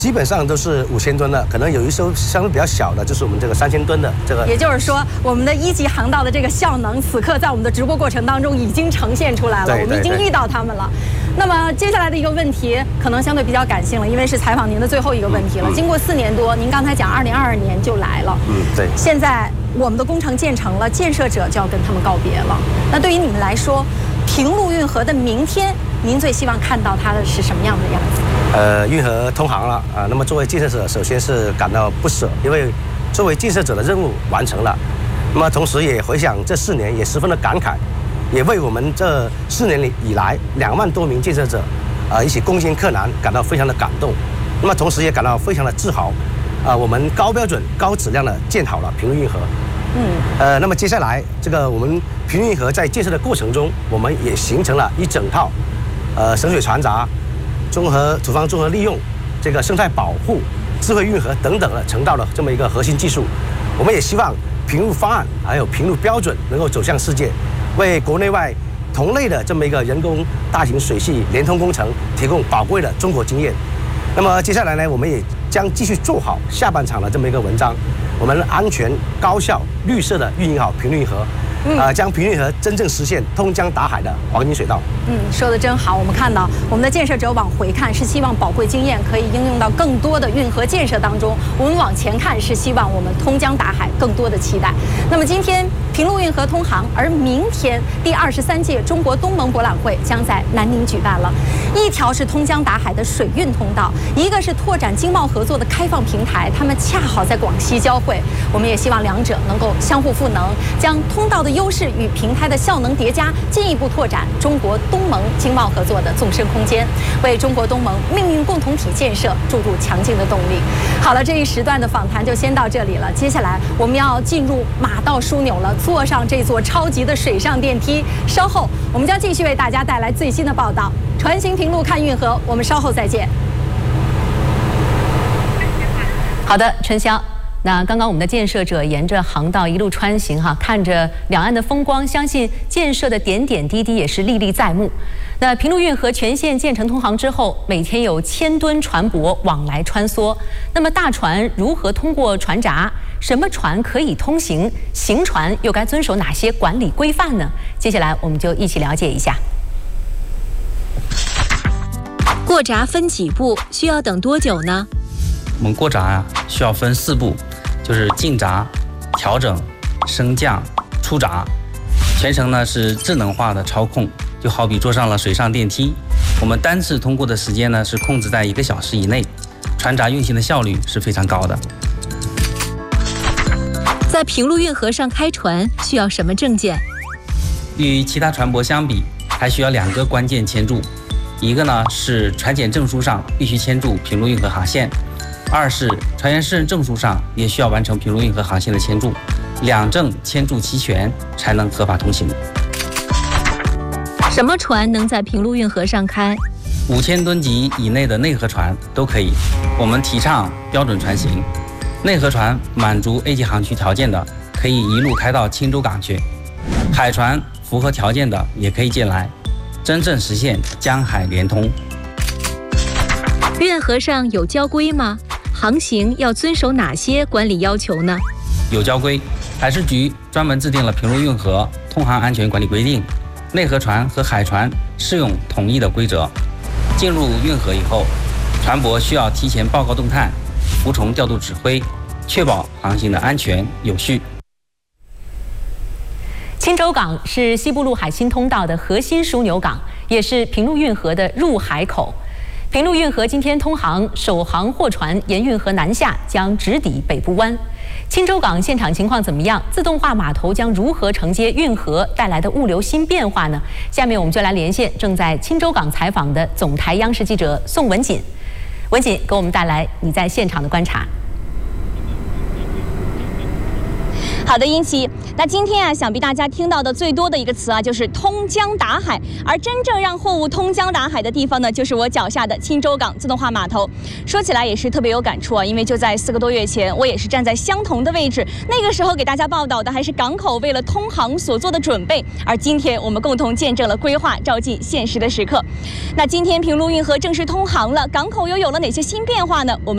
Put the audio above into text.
基本上都是5000吨的，可能有一艘相对比较小的，就是我们这个3000吨的这个。 也就是说，我们的1级航道的这个效能，此刻在我们的直播过程当中已经呈现出来了，我们已经遇到他们了。那么接下来的一个问题，可能相对比较感性了，因为是采访您的最后一个问题了。经过4年多，您刚才讲2022年就来了， 对。 现在我们的工程建成了，建设者就要跟他们告别了。那对于你们来说，平陆运河的明天，您最希望看到它的是什么样的样子？ 运河通航了啊，那么作为建设者，首先是感到不舍，因为作为建设者的任务完成了，那么同时也回想这4年，也十分的感慨，也为我们这4年以来2万多名建设者一起攻坚克难感到非常的感动，那么同时也感到非常的自豪，我们高标准、高质量的建好了平陆运河。那么接下来这个我们平陆运河在建设的过程中，我们也形成了一整套省水船闸、土方综合利用、这个生态保护、智慧运河等等的成道的这么一个核心技术。我们也希望平陆方案还有平陆标准能够走向世界，为国内外同类的这么一个人工大型水系联通工程提供宝贵的中国经验。那么接下来呢，我们也将继续做好下半场的这么一个文章，我们安全、高效、绿色的运营好平陆运河。将平陆运河真正实现通江达海的黄金水道。 说得真好。我们看到我们的建设者往回看是希望宝贵经验可以应用到更多的运河建设当中，我们往前看是希望我们通江达海更多的期待。那么今天平陆运河通航，而明天第23届中国东盟博览会将在南宁举办了。一条是通江达海的水运通道，一个是拓展经贸合作的开放平台，它们恰好在广西交汇。我们也希望两者能够相互赋能，将通道的优势与平台的效能叠加，进一步拓展中国东盟经贸合作的纵深空间，为中国东盟命运共同体建设注入强劲的动力。好了，这一时段的访谈就先到这里了。接下来我们要进入马道枢纽了，坐上这座超级的水上电梯。稍后我们将继续为大家带来最新的报道。船行平陆看运河，我们稍后再见。好的，春香。那刚刚我们的建设者沿着航道一路穿行看着两岸的风光，相信建设的点点滴滴也是历历在目。那平陆运河全线建成通航之后，每天有1000吨船舶往来穿梭。那么大船如何通过船闸？什么船可以通行？行船又该遵守哪些管理规范呢？接下来我们就一起了解一下。 过闸分几步？需要等多久呢？ 我们过闸需要分4步。就是进闸、调整、升降、出闸，全程呢是智能化的操控，就好比坐上了水上电梯。我们单次通过的时间呢是控制在1个小时以内，船闸运行的效率是非常高的。 在平陆运河上开船需要什么证件？ 与其他船舶相比，还需要2个关键签注，一个呢是船检证书上必须签注平陆运河航线。2是船员适任证书上也需要完成平陆运河航线的签注，2证签注齐全才能合法通行。 什么船能在平陆运河上开 ？5000吨级以内的内河船都可以。我们提倡标准船型，内河船满足 A 级航区条件的，可以一路开到青州港去；海船符合条件的也可以进来，真正实现江海联通。 运河上有交规吗？航行要遵守哪些管理要求呢？ 有交规，海事局专门制定了平陆运河通航安全管理规定，内河船和海船适用统一的规则。进入运河以后，船舶需要提前报告动态，服从调度指挥，确保航行的安全有序。 青州港是西部陆海新通道的核心枢纽港，也是平陆运河的入海口。平陆运河今天通航，首航货船沿运河南下，将直抵北部湾。青州港现场情况怎么样？自动化码头将如何承接运河带来的物流新变化呢？下面我们就来连线正在青州港采访的总台央视记者宋文锦。文锦，给我们带来你在现场的观察。 好的，英奇。那今天想必大家听到的最多的一个词就是通江达海。而真正让货物通江达海的地方呢，就是我脚下的青州港自动化码头。说起来也是特别有感触因为就在4个多月前，我也是站在相同的位置，那个时候给大家报道的还是港口为了通航所做的准备。而今天我们共同见证了规划照进现实的时刻。那今天平陆运河正式通航了，港口又有了哪些新变化呢？我们